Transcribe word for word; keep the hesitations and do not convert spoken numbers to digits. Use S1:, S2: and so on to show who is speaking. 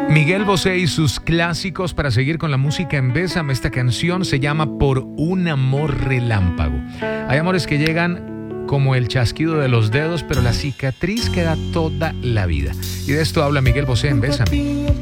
S1: Miguel Bosé y sus clásicos para seguir con la música en Bésame. Esta canción se llama Por un amor relámpago. Hay amores que llegan como el chasquido de los dedos, pero la cicatriz queda toda la vida. Y de esto habla Miguel Bosé en Bésame.